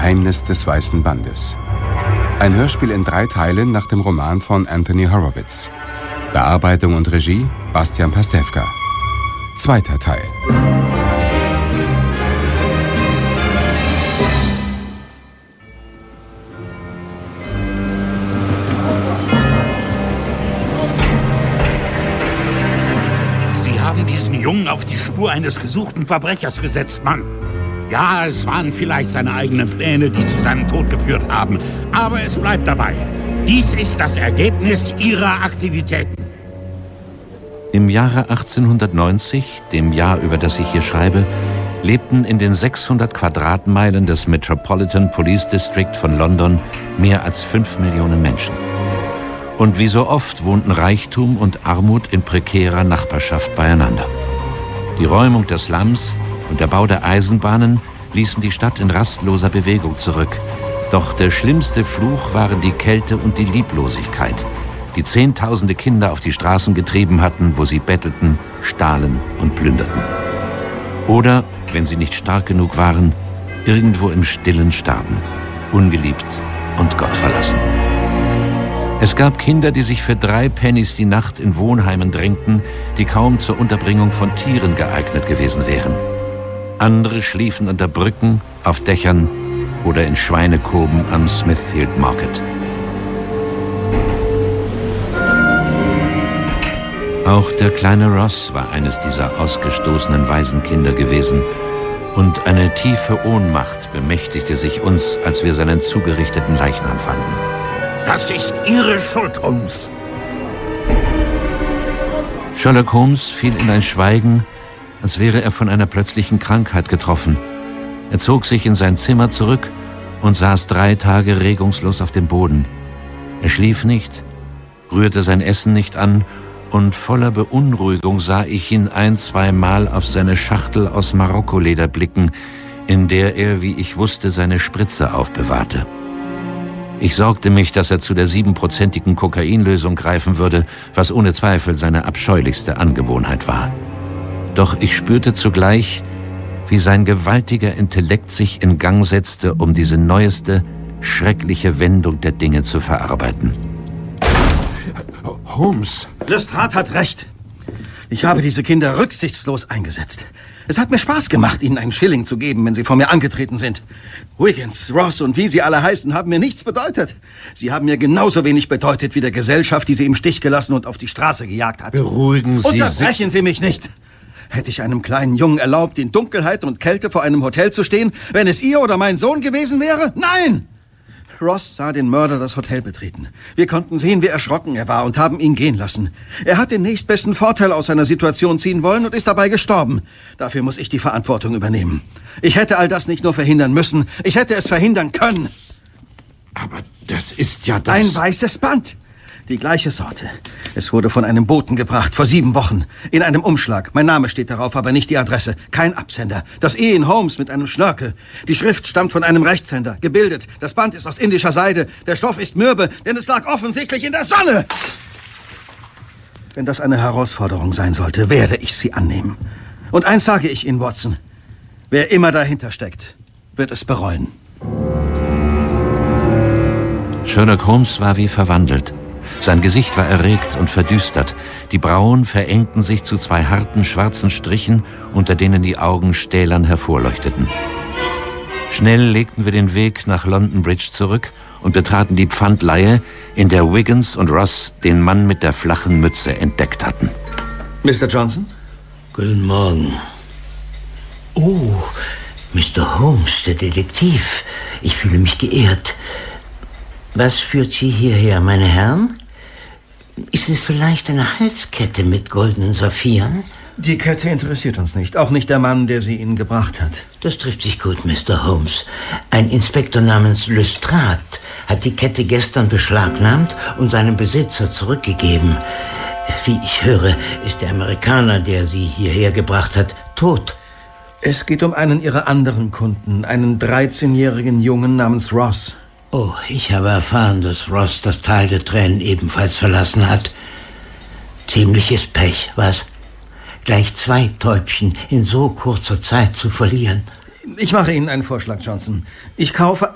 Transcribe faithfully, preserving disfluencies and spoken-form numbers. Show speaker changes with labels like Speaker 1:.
Speaker 1: Geheimnis des Weißen Bandes. Ein Hörspiel in drei Teilen nach dem Roman von Anthony Horowitz. Bearbeitung und Regie Bastian Pastewka. Zweiter Teil.
Speaker 2: Sie haben diesen Jungen auf die Spur eines gesuchten Verbrechers gesetzt, Mann. Ja, es waren vielleicht seine eigenen Pläne, die zu seinem Tod geführt haben. Aber es bleibt dabei. Dies ist das Ergebnis Ihrer Aktivitäten.
Speaker 3: Im Jahre achtzehnhundertneunzig, dem Jahr, über das ich hier schreibe, lebten in den sechshundert Quadratmeilen des Metropolitan Police District von London mehr als fünf Millionen Menschen. Und wie so oft wohnten Reichtum und Armut in prekärer Nachbarschaft beieinander. Die Räumung der Slums und der Bau der Eisenbahnen ließen die Stadt in rastloser Bewegung zurück. Doch der schlimmste Fluch waren die Kälte und die Lieblosigkeit, die Zehntausende Kinder auf die Straßen getrieben hatten, wo sie bettelten, stahlen und plünderten. Oder, wenn sie nicht stark genug waren, irgendwo im Stillen starben, ungeliebt und gottverlassen. Es gab Kinder, die sich für drei Pennies die Nacht in Wohnheimen drängten, die kaum zur Unterbringung von Tieren geeignet gewesen wären. Andere schliefen unter Brücken, auf Dächern oder in Schweinekoben am Smithfield Market. Auch der kleine Ross war eines dieser ausgestoßenen Waisenkinder gewesen, und eine tiefe Ohnmacht bemächtigte sich uns, als wir seinen zugerichteten Leichnam fanden.
Speaker 2: Das ist Ihre Schuld, Holmes.
Speaker 3: Sherlock Holmes fiel in ein Schweigen, als wäre er von einer plötzlichen Krankheit getroffen. Er zog sich in sein Zimmer zurück und saß drei Tage regungslos auf dem Boden. Er schlief nicht, rührte sein Essen nicht an, und voller Beunruhigung sah ich ihn ein-, zweimal auf seine Schachtel aus Marokkoleder blicken, in der er, wie ich wusste, seine Spritze aufbewahrte. Ich sorgte mich, dass er zu der siebenprozentigen Kokainlösung greifen würde, was ohne Zweifel seine abscheulichste Angewohnheit war. Doch ich spürte zugleich, wie sein gewaltiger Intellekt sich in Gang setzte, um diese neueste, schreckliche Wendung der Dinge zu verarbeiten.
Speaker 4: Holmes. Lestrade hat recht. Ich habe diese Kinder rücksichtslos eingesetzt. Es hat mir Spaß gemacht, ihnen einen Schilling zu geben, wenn sie vor mir angetreten sind. Wiggins, Ross und wie sie alle heißen, haben mir nichts bedeutet. Sie haben mir genauso wenig bedeutet wie der Gesellschaft, die sie im Stich gelassen und auf die Straße gejagt hat.
Speaker 3: Beruhigen Sie sich.
Speaker 4: Unterbrechen Sie mich nicht. Hätte ich einem kleinen Jungen erlaubt, in Dunkelheit und Kälte vor einem Hotel zu stehen, wenn es ihr oder mein Sohn gewesen wäre? Nein! Ross sah den Mörder das Hotel betreten. Wir konnten sehen, wie erschrocken er war, und haben ihn gehen lassen. Er hat den nächstbesten Vorteil aus seiner Situation ziehen wollen und ist dabei gestorben. Dafür muss ich die Verantwortung übernehmen. Ich hätte all das nicht nur verhindern müssen, ich hätte es verhindern können.
Speaker 3: Aber das ist ja das...
Speaker 4: Ein weißes Band. Die gleiche Sorte. Es wurde von einem Boten gebracht, vor sieben Wochen. In einem Umschlag. Mein Name steht darauf, aber nicht die Adresse. Kein Absender. Das E in Holmes mit einem Schnörkel. Die Schrift stammt von einem Rechtshänder. Gebildet. Das Band ist aus indischer Seide. Der Stoff ist mürbe, denn es lag offensichtlich in der Sonne. Wenn das eine Herausforderung sein sollte, werde ich sie annehmen. Und eins sage ich Ihnen, Watson. Wer immer dahinter steckt, wird es bereuen.
Speaker 3: Sherlock Holmes war wie verwandelt. Sein Gesicht war erregt und verdüstert. Die Brauen verengten sich zu zwei harten, schwarzen Strichen, unter denen die Augen stählern hervorleuchteten. Schnell legten wir den Weg nach London Bridge zurück und betraten die Pfandleihe, in der Wiggins und Ross den Mann mit der flachen Mütze entdeckt hatten.
Speaker 4: Mister Johnson?
Speaker 5: Guten Morgen. Oh, Mister Holmes, der Detektiv. Ich fühle mich geehrt. Was führt Sie hierher, meine Herren? Ist es vielleicht eine Halskette mit goldenen Saphiren?
Speaker 4: Die Kette interessiert uns nicht. Auch nicht der Mann, der sie Ihnen gebracht hat.
Speaker 5: Das trifft sich gut, Mister Holmes. Ein Inspektor namens Lestrade hat die Kette gestern beschlagnahmt und seinem Besitzer zurückgegeben. Wie ich höre, ist der Amerikaner, der sie hierher gebracht hat, tot.
Speaker 4: Es geht um einen Ihrer anderen Kunden, einen dreizehnjährigen Jungen namens Ross.
Speaker 5: Oh, ich habe erfahren, dass Ross das Tal der Tränen ebenfalls verlassen hat. Ziemliches Pech, was? Gleich zwei Täubchen in so kurzer Zeit zu verlieren.
Speaker 4: Ich mache Ihnen einen Vorschlag, Johnson. Ich kaufe